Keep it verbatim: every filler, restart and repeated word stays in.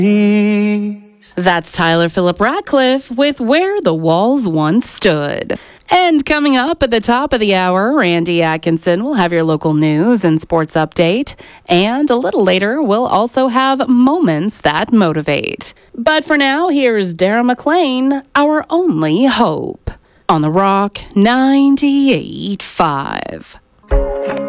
That's Tyler Phillip Ratcliffe with Where the Walls Once Stood. And coming up at the top of the hour, Randy Atkinson will have your local news and sports update. And a little later, we'll also have Moments That Motivate. But for now, here's Dara McLean, Our Only Hope, on The Rock ninety-eight point five.